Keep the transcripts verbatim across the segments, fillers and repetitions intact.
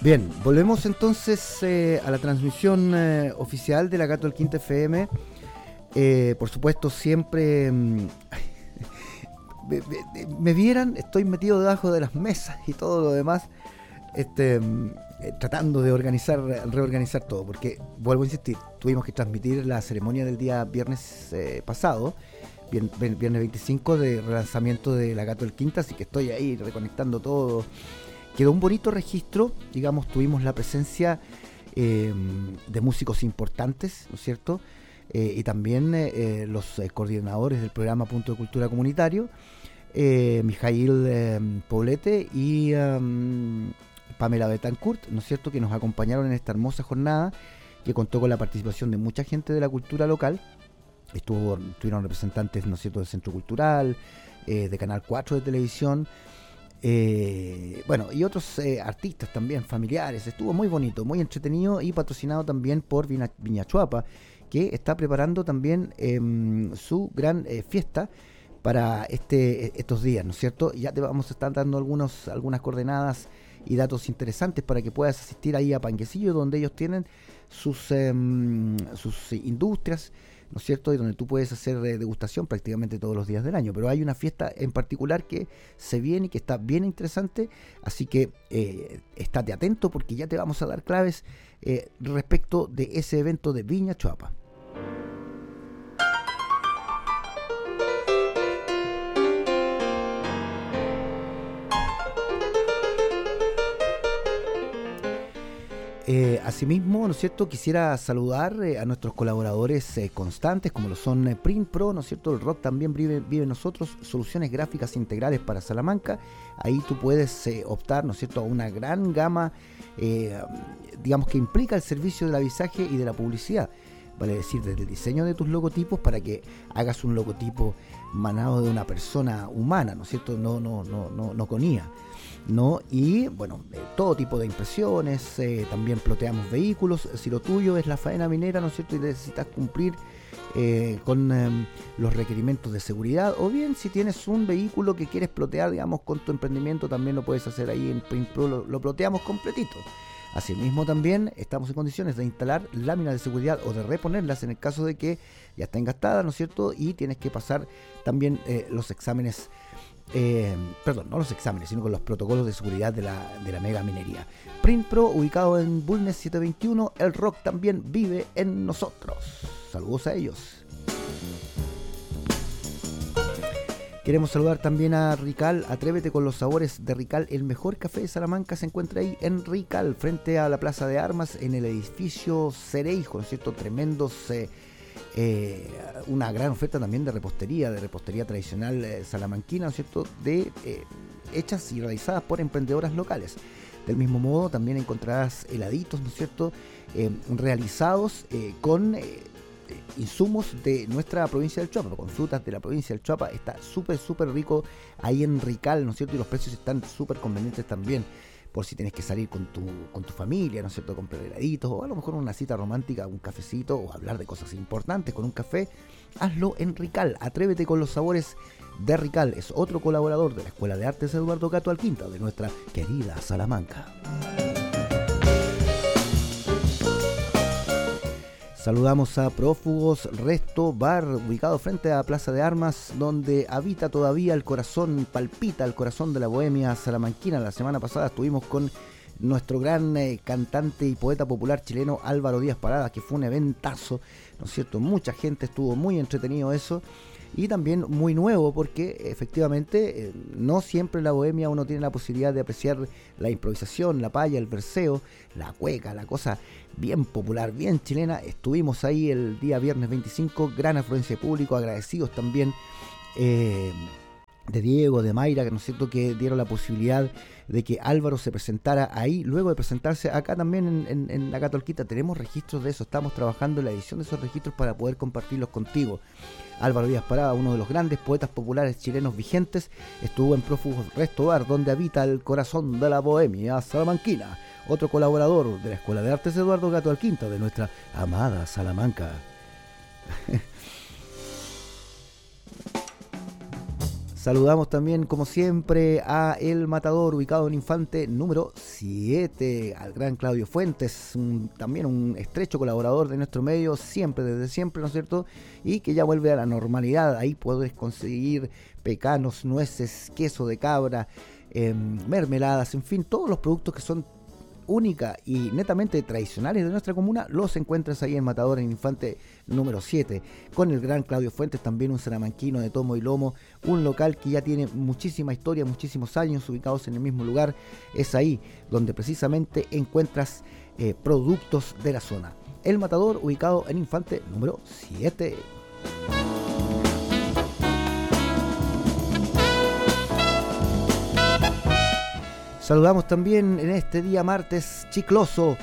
Bien, volvemos entonces eh, a la transmisión eh, oficial de la Gato del Quinta F M. Eh, por supuesto, siempre mm, me, me, me vieran, estoy metido debajo de las mesas y todo lo demás, este, eh, tratando de organizar, reorganizar todo, porque vuelvo a insistir, tuvimos que transmitir la ceremonia del día viernes eh, pasado, viernes veinticinco, de relanzamiento de la Gato del Quinta, así que estoy ahí reconectando todo. Quedó un bonito registro, digamos, tuvimos la presencia eh, de músicos importantes, ¿no es cierto? Eh, y también eh, los eh, coordinadores del programa Punto de Cultura Comunitario, eh, Mijail eh, Poblete y um, Pamela Betancourt, ¿no es cierto?, que nos acompañaron en esta hermosa jornada, que contó con la participación de mucha gente de la cultura local. Estuvo, estuvieron representantes, ¿no es cierto?, del Centro Cultural, eh, de Canal cuatro de televisión, Eh, bueno, y otros eh, artistas también, familiares. Estuvo muy bonito, muy entretenido y patrocinado también por Viña, Viña Chuapa, que está preparando también eh, su gran eh, fiesta para este estos días, ¿no es cierto? Ya te vamos a estar dando algunos, algunas coordenadas y datos interesantes para que puedas asistir ahí a Panguecillo, donde ellos tienen sus, eh, sus industrias, ¿no es cierto?, y donde tú puedes hacer degustación prácticamente todos los días del año. Pero hay una fiesta en particular que se viene y que está bien interesante, así que eh, estate atento porque ya te vamos a dar claves eh, respecto de ese evento de Viña Chuapa. Eh, asimismo, ¿no es cierto?, quisiera saludar eh, a nuestros colaboradores eh, constantes, como lo son eh, Print Pro, ¿no es cierto? El rock también vive, vive en nosotros, soluciones gráficas integrales para Salamanca. Ahí tú puedes eh, optar, ¿no es cierto?, a una gran gama, eh, digamos, que implica el servicio del avisaje y de la publicidad. Vale decir, desde el diseño de tus logotipos para que hagas un logotipo manado de una persona humana, ¿no es cierto?, no, no, no, no, no con I A. ¿No? Y bueno, eh, todo tipo de impresiones, eh, también ploteamos vehículos. Si lo tuyo es la faena minera, ¿no es cierto?, y necesitas cumplir eh, con eh, los requerimientos de seguridad, o bien si tienes un vehículo que quieres plotear, digamos, con tu emprendimiento, también lo puedes hacer ahí en Print Pro, lo, lo ploteamos completito. Asimismo, también estamos en condiciones de instalar láminas de seguridad o de reponerlas en el caso de que ya estén gastadas, ¿no es cierto?, y tienes que pasar también eh, los exámenes. Eh, perdón, no los exámenes, sino con los protocolos de seguridad de la, de la mega minería. Print Pro, ubicado en Bulnes setecientos veintiuno, el rock también vive en nosotros. Saludos a ellos. Queremos saludar también a Rical. Atrévete con los sabores de Rical. El mejor café de Salamanca se encuentra ahí en Rical, frente a la Plaza de Armas, en el edificio Cereijo, ¿no es cierto? Tremendos... Eh, Eh, una gran oferta también de repostería, de repostería tradicional eh, salamanquina, ¿no es cierto?, de, eh, hechas y realizadas por emprendedoras locales. Del mismo modo también encontrarás heladitos, ¿no es cierto?, eh, realizados eh, con eh, insumos de nuestra provincia del Choapa, con frutas de la provincia del Choapa. Está súper, súper rico ahí en Rical, ¿no es cierto?, y los precios están súper convenientes también, por si tienes que salir con tu, con tu familia, ¿no es cierto?, comprar heladitos, o a lo mejor una cita romántica, un cafecito, o hablar de cosas importantes con un café. Hazlo en Rical. Atrévete con los sabores de Rical. Es otro colaborador de la Escuela de Artes Eduardo Cato Alquinta, de nuestra querida Salamanca. Saludamos a Prófugos Resto Bar, ubicado frente a la Plaza de Armas, donde habita todavía el corazón, palpita el corazón de la bohemia salamanquina. La semana pasada estuvimos con nuestro gran eh, cantante y poeta popular chileno Álvaro Díaz Paradas, que fue un eventazo, ¿no es cierto? Mucha gente, estuvo muy entretenido eso. Y también muy nuevo porque efectivamente eh, no siempre en la bohemia uno tiene la posibilidad de apreciar la improvisación, la paya, el verseo, la cueca, la cosa bien popular, bien chilena. Estuvimos ahí el día viernes veinticinco, gran afluencia de público, agradecidos también eh, de Diego, de Mayra, que no es cierto, que dieron la posibilidad de que Álvaro se presentara ahí, luego de presentarse acá también en, en, en la Catolquita. Tenemos registros de eso, estamos trabajando en la edición de esos registros para poder compartirlos contigo. Álvaro Díaz Parada, uno de los grandes poetas populares chilenos vigentes, estuvo en Prófugos Resto Bar, donde habita el corazón de la bohemia salamanquina. Otro colaborador de la Escuela de Artes Eduardo Cato Alquinta, de nuestra amada Salamanca. Saludamos también, como siempre, a El Matador, ubicado en Infante número siete, al gran Claudio Fuentes, un, también un estrecho colaborador de nuestro medio, siempre, desde siempre, ¿no es cierto? Y que ya vuelve a la normalidad. Ahí puedes conseguir pecanos, nueces, queso de cabra, eh, mermeladas, en fin, todos los productos que son única y netamente tradicionales de nuestra comuna, los encuentras ahí en Matador, en Infante número siete, con el gran Claudio Fuentes, también un salamanquino de tomo y lomo, un local que ya tiene muchísima historia, muchísimos años ubicados en el mismo lugar. Es ahí donde precisamente encuentras eh, productos de la zona. El Matador, ubicado en Infante número siete. Saludamos también en este día martes chicloso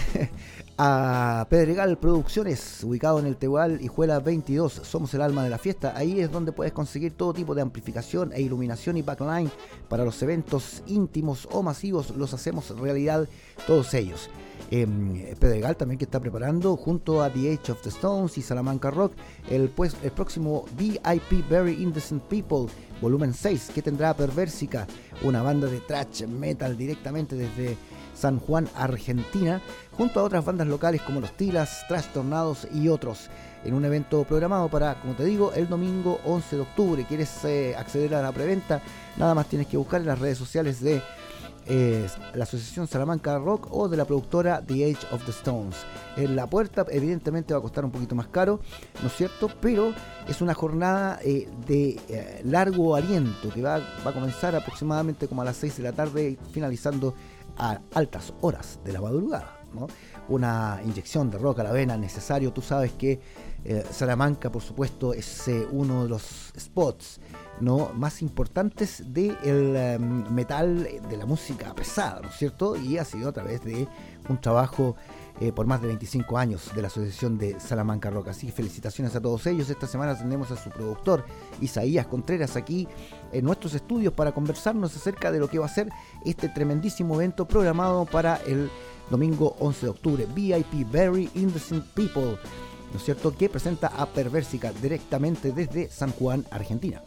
a Pedregal Producciones, ubicado en el Tehual Hijuela veintidós. Somos el alma de la fiesta. Ahí es donde puedes conseguir todo tipo de amplificación e iluminación y backline para los eventos íntimos o masivos. Los hacemos realidad todos ellos. Eh, Pedregal también, que está preparando junto a The Age of the Stones y Salamanca Rock el, pues, el próximo V I P Very Indecent People volumen seis, que tendrá Perversica, una banda de thrash metal directamente desde San Juan, Argentina, junto a otras bandas locales como Los Tilas, Trash Tornados y otros, en un evento programado para, como te digo, el domingo once de octubre. ¿Quieres eh, acceder a la preventa? Nada más tienes que buscar en las redes sociales de eh, la Asociación Salamanca Rock o de la productora The Age of the Stones. En la puerta evidentemente va a costar un poquito más caro, ¿no es cierto? Pero es una jornada eh, de eh, largo aliento que va, va a comenzar aproximadamente como a las seis de la tarde, finalizando a altas horas de la madrugada, ¿no? Una inyección de rock a la vena necesario. Tú sabes que eh, Salamanca, por supuesto, es eh, uno de los spots, ¿no?, más importantes del eh, metal, de la música pesada, ¿no es cierto? Y ha sido a través de un trabajo eh, por más de veinticinco años de la Asociación de Salamanca Rock. Así que felicitaciones a todos ellos. Esta semana tenemos a su productor Isaías Contreras aquí en nuestros estudios para conversarnos acerca de lo que va a ser este tremendísimo evento programado para el domingo once de octubre, V I P Very Indecent People, ¿no es cierto?, que presenta a Perversica directamente desde San Juan, Argentina.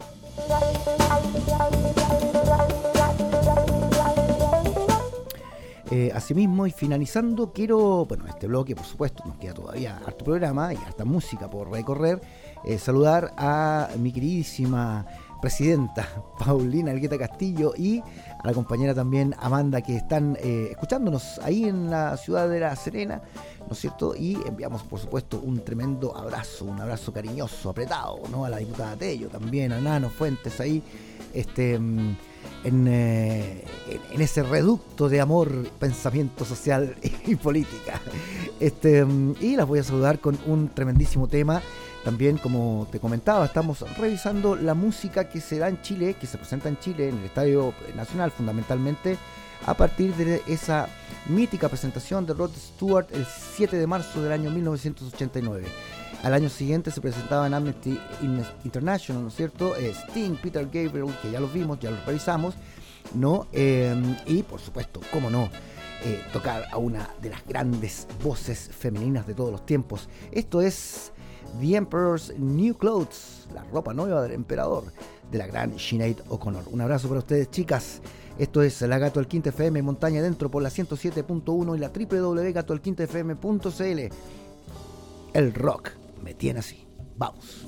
Eh, asimismo, y finalizando, quiero, bueno, este bloque, por supuesto, nos queda todavía harto programa y harta música por recorrer, eh, saludar a mi queridísima presidenta Paulina Elgueta Castillo y a la compañera también Amanda, que están eh, escuchándonos ahí en la ciudad de La Serena, ¿no es cierto? Y enviamos, por supuesto, un tremendo abrazo, un abrazo cariñoso, apretado, ¿no?, a la diputada Tello, también a Nano Fuentes ahí, este, en, eh, en ese reducto de amor, pensamiento social y política. Este, y las voy a saludar con un tremendísimo tema. También, como te comentaba, estamos revisando la música que se da en Chile, que se presenta en Chile, en el Estadio Nacional, fundamentalmente, a partir de esa mítica presentación de Rod Stewart el siete de marzo del año mil novecientos ochenta y nueve. Al año siguiente se presentaba en Amnesty International, ¿no es cierto? Eh, Sting, Peter Gabriel, que ya los vimos, ya los revisamos, ¿no? Eh, y, por supuesto, cómo no, eh, tocar a una de las grandes voces femeninas de todos los tiempos. Esto es The Emperor's New Clothes, la ropa nueva del emperador, de la gran Sinead O'Connor. Un abrazo para ustedes, chicas. Esto es la Gato del Quinto F M, Montaña Adentro, por la ciento siete punto uno y la doble u doble u doble u punto gato del quinto f m punto c l. El rock me tiene así. Vamos.